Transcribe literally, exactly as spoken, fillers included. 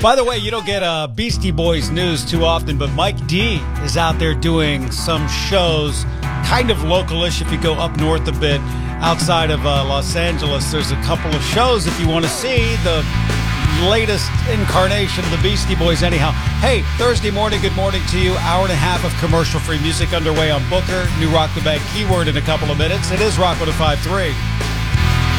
By the way, you don't get uh, Beastie Boys news too often, but Mike D is out there doing some shows, kind of localish if you go up north a bit. Outside of uh, Los Angeles, there's a couple of shows if you want to see the latest incarnation of the Beastie Boys. Anyhow, hey, Thursday morning, good morning to you. Hour and a half of commercial-free music underway on Booker. New Rock the Bank keyword in a couple of minutes. It is Rock one oh five point three.